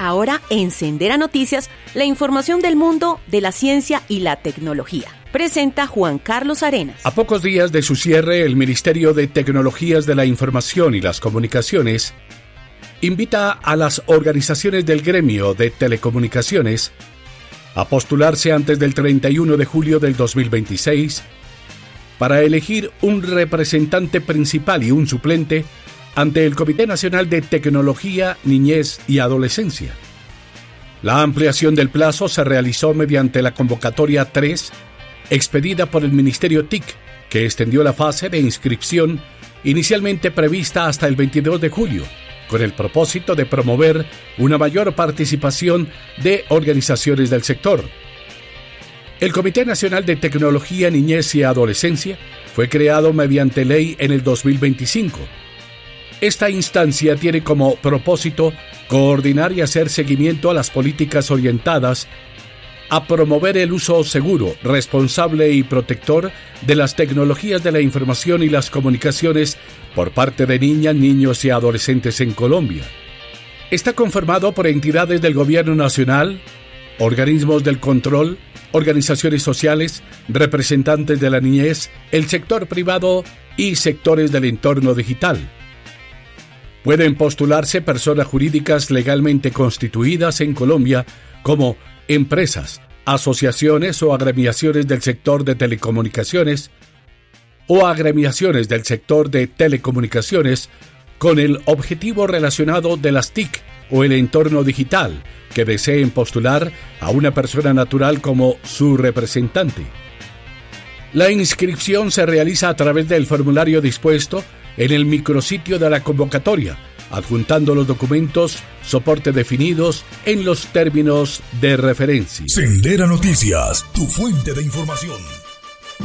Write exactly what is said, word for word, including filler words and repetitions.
ahora en Sendera Noticias, la información del mundo de la ciencia y la tecnología. Presenta Juan Carlos Arenas. A pocos días de su cierre, el Ministerio de Tecnologías de la Información y las Comunicaciones invita a las organizaciones del gremio de telecomunicaciones a postularse antes del treinta y uno de julio del dos mil veintiséis para elegir un representante principal y un suplente ante el Comité Nacional de Tecnología, Niñez y Adolescencia. La ampliación del plazo se realizó mediante la convocatoria tres, expedida por el Ministerio T I C, que extendió la fase de inscripción inicialmente prevista hasta el veintidós de julio, con el propósito de promover una mayor participación de organizaciones del sector. El Comité Nacional de Tecnología, Niñez y Adolescencia fue creado mediante ley en el dos mil veinticinco. Esta instancia tiene como propósito coordinar y hacer seguimiento a las políticas orientadas a promover el uso seguro, responsable y protector de las tecnologías de la información y las comunicaciones por parte de niñas, niños y adolescentes en Colombia. Está conformado por entidades del Gobierno Nacional, organismos del control, organizaciones sociales, representantes de la niñez, el sector privado y sectores del entorno digital. Pueden postularse personas jurídicas legalmente constituidas en Colombia como empresas, asociaciones o agremiaciones del sector de telecomunicaciones o agremiaciones del sector de telecomunicaciones con el objetivo relacionado de las T I C o el entorno digital que deseen postular a una persona natural como su representante. La inscripción se realiza a través del formulario dispuesto en el micrositio de la convocatoria, adjuntando los documentos, soporte definidos en los términos de referencia. Sendera Noticias, tu fuente de información.